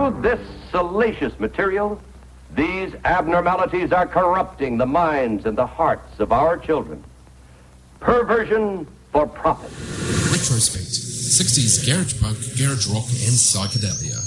Through this salacious material, these abnormalities are corrupting the minds and the hearts of our children. Perversion for profit. Retrospect. 60s garage punk, garage rock and psychedelia.